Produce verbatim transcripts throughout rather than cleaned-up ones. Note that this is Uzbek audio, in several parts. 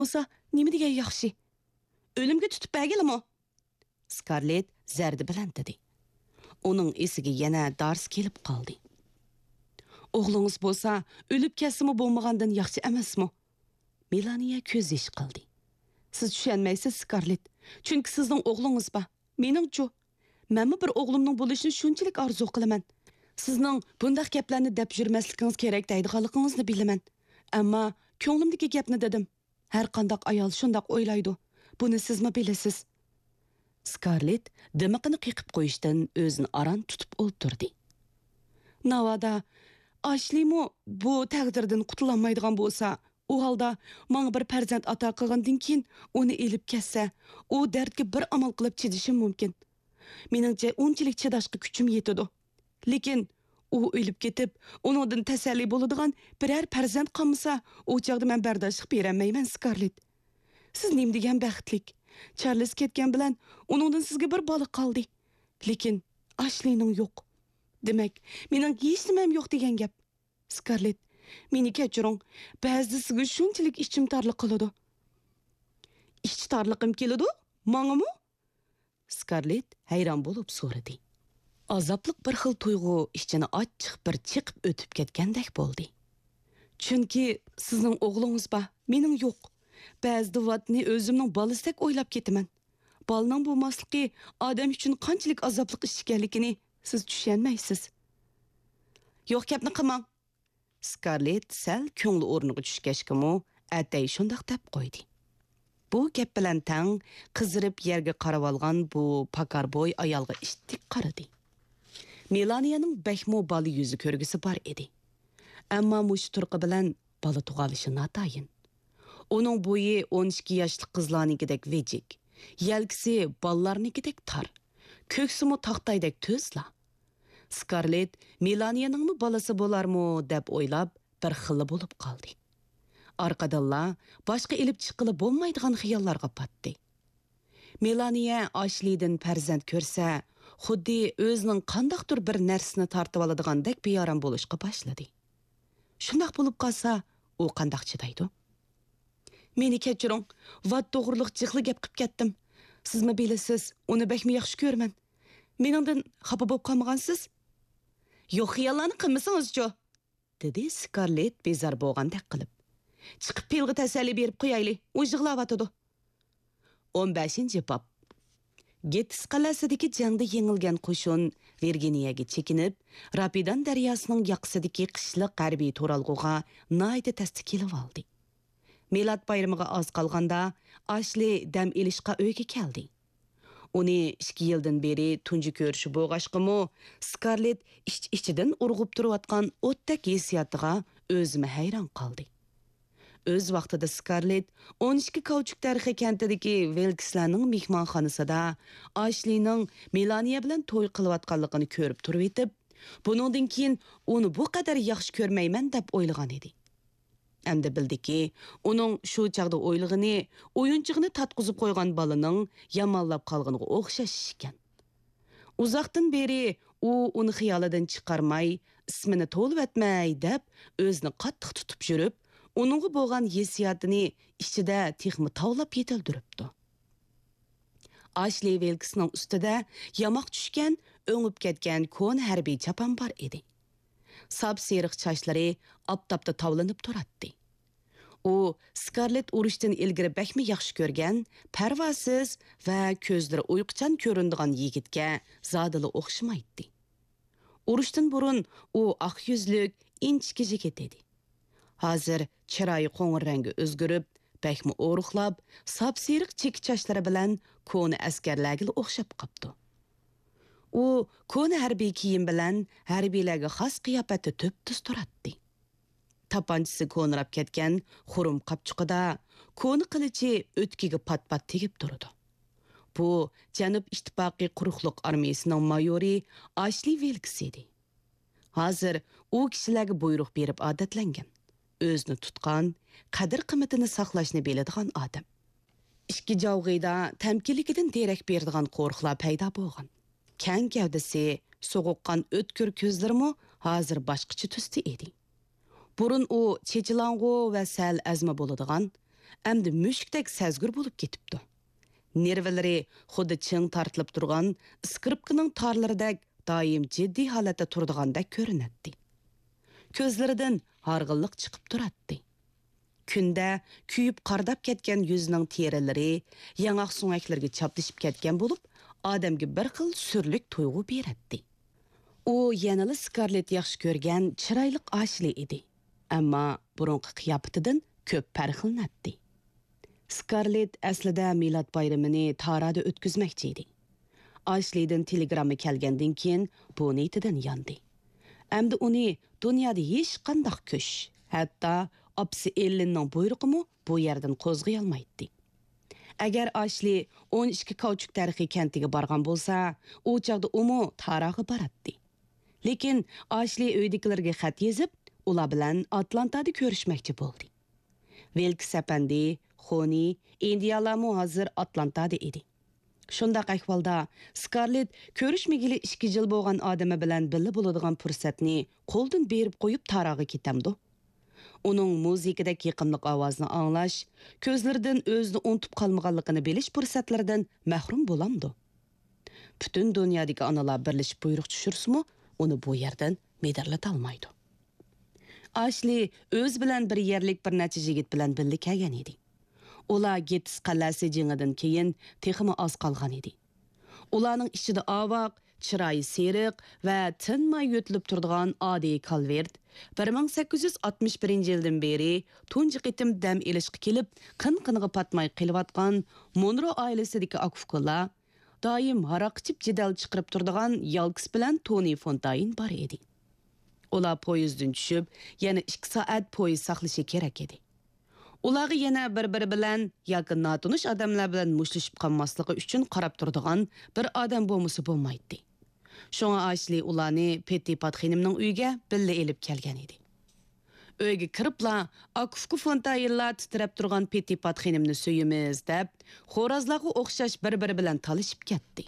Olsa, nima degan yaxshi? O'limga tutib bergilimi? Scarlett zardi bilan dedi. Uning esiga yana dars kelib qoldi. O'g'lingiz bo'lsa, o'lib ketsa-mu bo'lmagandan yaxshi emasmi? Melania ko'z yosh qildi. Siz tushunmaysiz, Scarlett. Chunki sizning o'g'lingiz bor. Meningchu, menmi bir o'g'limning bo'lishini shunchalik orzu qilaman. Sizning bundaq gaplarni deb yurmasligingiz kerak deydiganligingizni bilaman. Ammo ko'nglimdagi gapni dedim. Har qanday ayol shundoq o'ylaydi. Buni sizmi bilasiz? Scarlett dimiqini qiqib qo'yishdan o'zini aran tutib o'ltirdi. Navada Ashleymi bu taqdirdan qutulolmaydigan bo'lsa, u holda menga bir farzand ato qilgandan keyin uni elib ketsa, u dardga bir amal qilib chidashim mumkin. Meningcha unchalik chidashga kuchim yetadi. Lekin u o'lib ketib, uningdan tasalli bo'ladigan biror farzand qolmasa, u chaqda men bardoshlik berolmayman, Scarlett. Siz nim degan baxtlik. Charles ketgan bilan uningdan sizga bir bola qoldi. Lekin Ashleyning yo'q. Demak, mening hech nimam yo'q degan gap. Scarlett, meni kechiring. Ba'zida sizga shunchalik ichim torliq qiladi. Ich torliqim keladi? Mangami? Scarlett hayron bo'lib so'radi. Azobliq bir xil tuyg'u ichini ochiq bir chiqib o'tib ketgandek bo'ldi. Chunki sizning o'g'lingiz bor, mening yo'q. Ba'zida vatni o'zimning bolasidek o'ylab ketaman. Bolaning bo'lmasligi odam uchun qanchalik azobli ish ekanligini siz tushunmaysiz. Yo'q gapni qilmang. Scarlett sal ko'ngli o'rniga tushgachkimi, atay shundoq deb qo'ydi. Bu gap bilan tang qizirib yerga qarab olgan bu pakar bo'y ayolga ishtik qaradi. Melaniyaning bakmo bola yuzi ko'rgisi bor edi. Ammo mush turqi bilan bola tug'ilishi notayin. Uning bo'yi o'n ikki yoshli qizlarnikidek vejik, yelkisi bolalarnikidek tar, ko'ksimi taqtaydek to'sla. Scarlett Melaniyaningmi bolasi bo'larmi deb o'ylab bir xil bo'lib qoldi. Arqadalla boshqa ilib chiqili bo'lmaydigan xiyollarga patdi. Melaniya Ashleydan farzand ko'rsa, xuddi o'zining qandaqdir bir narsani tortib oladigandek beyoram bo'lishga boshladi. Shundoq bo'lib qolsa, u qandaq chidaydi? Meni kechiring, vat to'g'riliq jixli gap qilib ketdim. Sizmi bilasiz, uni bakmi yaxshi ko'rman. Meningdan xafa bo'lib qolmagansiz? Yo'q, xiyollarni qilmasangiz-chi, dedi Scarlett bezar bo'lgandek qilib. Chiqib pelg'i tasalli berib qo'yayli, u yig'layotdi. o'n beshinchi bob. Gettis qalasidagi jangda yengilgan qo'shin Virginiyaga chekinib, Rapidan daryosining yoqasidagi qishliq harbiy to'ralg'uga noyda tasdi kelib oldi. Milad bayramiga oz qolganda Ashley dam ilishqa uyga keldi. Uni ikki yildan beri tunji ko'rishi bo'g'ashqimi, Scarlett ich-ichidan urg'ib turayotgan o'tdak hissiyatiga o'zimi hayron qoldi. O'z vaqtida Scarlett o'n ikki Kauchuk tarixi kentidagi Wilkeslarning mehmonxonasida Ashleyning Melania bilan to'y qilayotganligini ko'rib turib etib, buningdan keyin uni bu qadar yaxshi ko'rmayman deb o'ylagan edi. Endi bildiki, uning shu chaqda o'ylag'ini, o'yinchig'ini tatqizib qo'ygan bolaning yomonlab qolganiga o'xshash ekan. Uzoqdan beri u uni xiyolidan chiqarmay, ismini to'lib etmay deb o'zini qattiq tutib yurib, uningga bo'lgan hissiyatini ichida texmi tavlab yetildiribdi. Ashley Wilkesning ustida yamoq tushgan, o'ngib ketgan ko'n harbiy chapon bor edi. Sap seriq sochlari oftobda tavlanib turardi. U Scarlett urushdan ilgari bakmi yaxshi ko'rgan, parvosiz va ko'zlari uyquchan ko'rinadigan yigitga zodili o'xshamaydi. Urushdan burun u oq yuzlik, inchki yigit edi. Hozir chiroyi qo'ng'ir rangi o'zgarib, bakmi o'ruqlab, sap seriq chekki sochlari bilan ko'ni askarlarga o'xshab qopdi. U ko'ni harbiy kiyim bilan harbiylarga xos qiyofatda to'p-tus turardi. Tapanchisi ko'nrab ketgan xurum qapchiqida ko'ni qilichi o'tkiga pat-pat tegib turdi. Bu Janub ittifoqi quruqliq armiyasining mayori Ashley Wilkes edi. Hozir u kishilarga buyruq berib odatlangan, o'zini tutgan, qadr-qimmatini saqlashni biladigan odam. Ikki javg'ida tamkinligidan derak beradigan qo'rqlar paydo bo'lgan. Kang gavdasi, so'g'uqqan o'tkir ko'zlarimi hozir boshqacha tusda edi. Burun u chechilang'u va sal azma bo'ladigan, әмді мүшіктек сәзгір болып кетіпті. Nervelari xuddi чың тартылып тұрған скрипканың тарларыдак daim jiddiy holatda turdigandek ko'rinadi. Ko'zlaridan harg'inlik chiqib turadi. Kunda kuyib qardab ketgan yuzining terilari yanaq so'ngaklarga chaplashib ketgan bo'lib, odamga bir xil surlik tuyg'u beradi. U yanali Scarlett yaxshi ko'rgan chiroyli Ashley edi, ammo burunqi qiyofatidan ko'p farqlanadi. Scarlett aslida milod bayramini Tarada o'tkazmoqchi edi. Ashley'dan telegramma kelgandan keyin bu niyatidan yondi. Endi uni dunyoda hech qanday kuch, hatto apsi Ellenning buyrug'imi bu yerdan qo'zg'ay olmaydi. Agar Ashley o'n ikki Kauchuk tarixiy kentiga borgan bo'lsa, u chaqda umu Taraga boradi. Lekin Ashley uydagilarga xat yozib, ular bilan Atlantada ko'rishmoqchi bo'ldi. Wilkes apandi, Xoni, Indialamu hozir Atlantada edi. Shundaq ahvolda Scarlett ko'rishmagili ikki yil bo'lgan odami bilan birga bo'ladigan fursatni qo'ldan berib qo'yib Taraga ketamdi. Uning muzikadagi yiqimliq ovozini anglash, ko'zlaridan o'zini unutib qolmaganligini bilish fursatlaridan mahrum bo'lamdi. Butun dunyodagi onalar birlashib buyruq tushirsa-mu, uni bu yerdan medarlata olmaydi. Ashley o'z bilan bir yerlik bir necha yigit bilan birga kelgan edi. Ular Gettys qal'asi jengidan keyin texmi oz qolgan edi. Ularning ichida avoq, chiroyi seriq va tinmay yo'tilib turadigan Adi Calvert bir ming sakkiz yuz oltmish birinchi yildan beri tunji qitim dam elishga kelib, qin-qiniga patmay qilayotgan Monro oilasidagi akufkolar, doim haroq ichib jidal chiqarib turadigan Yalks bilan Tony Fontaine bor edi. Ular poyezddan tushib, yana ikki soat poyezd saqlashi kerak edi. Ularga yana bir-biri bilan yoki notanish odamlar bilan mushtlashib qolmasligi uchun qarab turadigan bir odam bo'lmasa bo'lmaydi. Shunga Ashley ularni Pettipat xonimning uyiga birga elib kelgan edi. Uyga kiribla Akufku Fontaynelar titrab turgan Pettipat xonimni suyimiz deb, xo'rozlarga o'xshash bir-biri bilan talishib ketdi.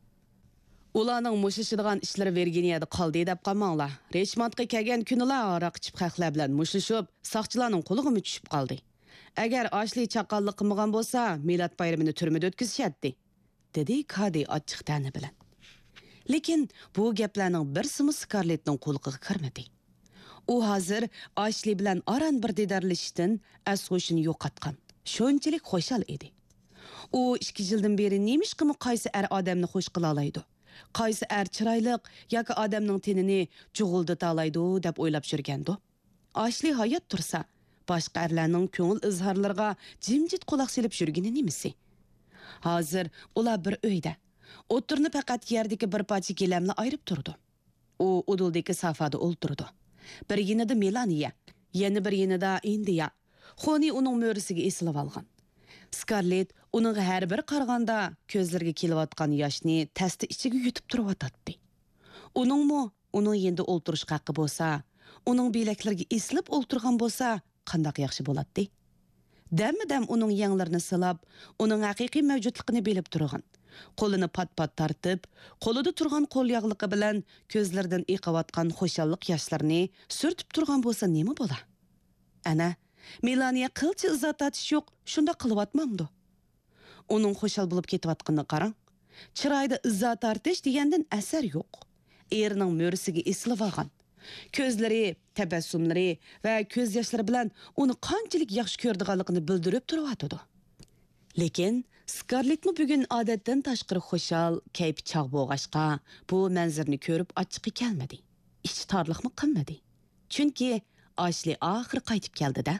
Ularning mushtlashadigan ishlari Virginiyada qoldi deb qolmanglar. Richmondga kelgan kunilar aroq ichib xalqlar bilan mushlashib, soqchilarning qo'liga tushib qoldi. Agar Ashley chaqallik qilmagan bo'lsa, milod bayramini turmada o'tkazishadi, dedi Kadi ochiq tani bilan. Lekin bu gaplarning birsimi Scarlettning qo'liga kirmadi. U hozir Ashley bilan aran bir didarlashishdan asg'ushini yo'qotgan. Shunchalik xushal edi. U ikki yildan beri nemishqimi qaysi er odamni xush qila oladi? Qaysi er chiroyliq yoki odamning tenini jug'uldata oladi deb o'ylab yurgandi. Ashley hayot tursa, boshqa erlarning ko'ngil izhorlariga jimjit quloq silib yurgani nimasi? Hozir ular bir uyda. O'tirni faqat yerdagi bir parcha gilamni ayirib turdi. U uduldagi safada o'ltirdi. Bir yinida Melania, yana bir yinida India. Xoni uning mo'risiga esilib olgan. Scarlett uning har bir qaraganda ko'zlariga kelayotgan yoshni tasti ichiga yutib turib-atdi. Uningmi uning endi o'ltirish haqqi bo'lsa, uning belaklariga esilib o'ltirgan bo'lsa, qanday yaxshi bo'ladi? Dam-dam uning yanglarini silab, uning haqiqiy mavjudligini bilib turgan. Qo'lini pat-pat tartib, qo'lida turgan qo'l yog'liqi bilan ko'zlaridan iqayotgan xushallik yoshlarini surtib turgan bo'lsa nima bo'la? Ana, Melania qilchi izotatish yo'q, shunda qilyapmamdi. Uning xushal bo'lib ketayotganini qarang. Chiroyda izzat tartish degandan asar yo'q. Erining mo'risiga esilib olgan. Ko'zlari, tabassumlari va ko'z yoshlari bilan uni qanchalik yaxshi ko'rdiganligini bildirib turibdi. Lekin Scarlettmi bugun odatdan tashqari xushal, kayfi chog' bo'lg'ashqa bu manzarni ko'rib ochiqi kelmadi. Ich torliqmi qilmadi. Chunki Ashley oxir qaytib keldi-da.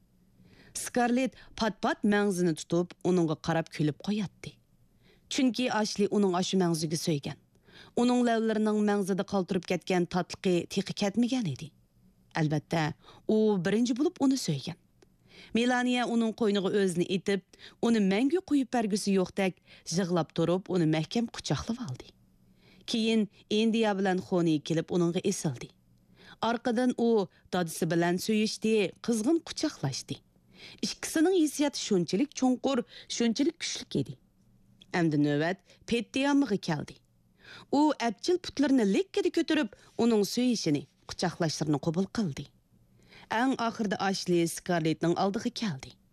Scarlett pat-pat mangzini tutib, uningga qarab kulib qo'yatdi. Chunki Ashley uning ashu mangziga so'ygan. Uning lavlarining mangzida qoltirib ketgan tatliqi teqi ketmagan edi. Albatta, u birinchi bo'lib uni so'ygan. Melania uning qo'yniga o'zini etib, uni mangu qo'yib bergisi yo'qdek, yig'lab turib, uni mahkam quchoqlab oldi. Keyin India bilan Xoni kelib uningga esildi. Arqadan u dadisi bilan so'yishdi, qizg'in quchoqlashdi. Ikkisining hissiyati shunchalik cho'nqur, shunchalik kuchli edi. Endi navbat Pettiyamga keldi. U abchil putlarini lekkada ko'tarib, uning so'yishini, quchoqlashlarini qabul qildi. Eng oxirida Ashley Scarlettning oldiga keldi.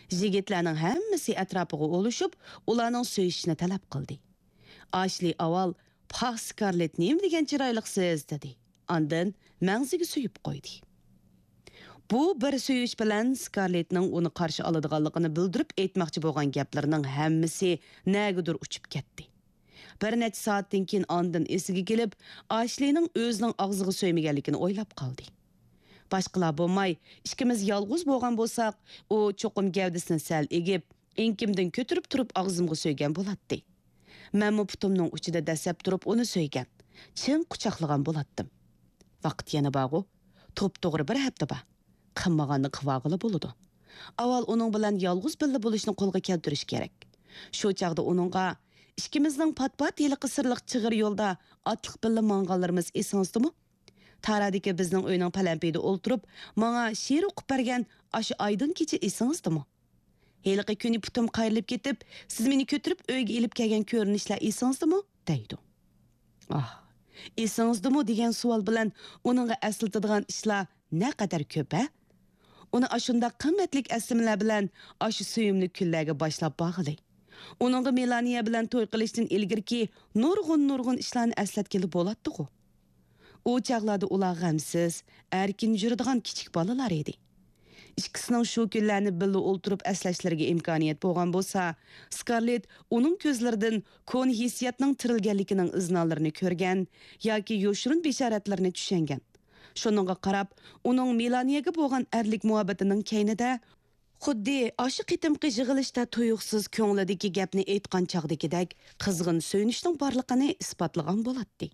Yigitlarning hammasi atrofiga olishib, ularning сөйishini talab qildi. Ashli avval "Pah Scarlett, nima degan chiroyliqsiz" dedi. Ondan mangziga suyib qo'ydi. Bu bir сөйіш bilan Scarlettning uni qarshi oladiganligini bildirib aytmoqchi bo'lgan gaplarining hammasi nagidir uchib ketdi. Bir necha soatdan keyin ondan esiga kelib, Ashlining o'zining og'ziga so'ymaganligini o'ylab qoldi. Başqalar bo'lmay, ikkimiz yolg'iz bo'lgan bo'lsak, u cho'qim gavdasini sal egib, enkimdan ko'tarib turib og'zimga so'ygan bo'ladi. Men putumning uchida dasab turib uni so'ygan. Chin quchoqlagan bo'latdim. Vaqt yana bog'u, to'p-to'g'ri bir hafta ba. Qilmaganni qilvag'ili bo'ladi. Avval uning bilan yolg'iz billa bo'lishni qo'lga keltirish kerak. Shu chaqda uningga ikkimizning pat-pat yiliqi sirliq chig'ir yo'lda otliq billa manganlarimiz esingizdimi? Taradiki bizning uyning palampida o'ltirib, menga she'r o'qib bergan aşı aydın kecha esingizdimi? Heliqi kuni putum qayrilib ketib, siz meni ko'tirib uyga elib kelgan ko'rinishlar esingizdimi? deydi. Ah, esingizdimi degan savol bilan uningga asıltadigan ishlar ne qadar ko'p a? Uni ashunda qimmatlik aslimalar bilan aşı suyumli kunlarga boshlab bag'ili. Uningga Melaniya bilan to'y qilishdan ilgirki nurg'un-nurg'un ishlarni eslatgili bo'ladi-ku. O çağlarda ular g'amsiz, erkin yuradigan kichik bolalar edi. Ikkisining shu kunlarni birga o'ltirib eslashlariga imkoniyat bo'lgan bo'lsa, Scarlett uning ko'zlaridan kon hissiyatning tirilganligining iznalarini ko'rgan yoki yoshirin bishoratlarni tushungan. Shuningga qarab, uning Melaniyaga bo'lgan erlik muhabbatining kaynida xuddi aşı qitimqi yig'ilishda tuyuqsiz ko'nglidagi gapni aytgan chaqdagidek qizg'in so'yinishning borligini isbotlagan bo'ladi.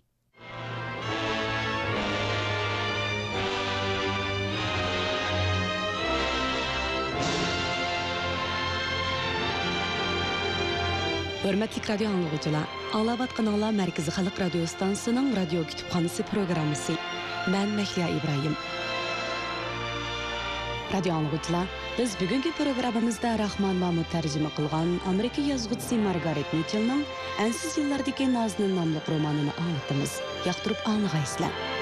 Hörmətli radio anlıqçılar, anlavatqanlar Mərkəzi Xalq Radio Stansiyasının radio kütüpxanası proqramısı. Mən Məhliya İbrahim. Radio anlıqçılar, biz bugünkü proqramımızda Rahman Mahmud tərcümə qılğan Amerika yazğıçısı Margaret Mitchell'ның Ensiz yıllardaki Nazlı namlıq romanını anlatımız. Yaqtırıb anlayırsınızlar.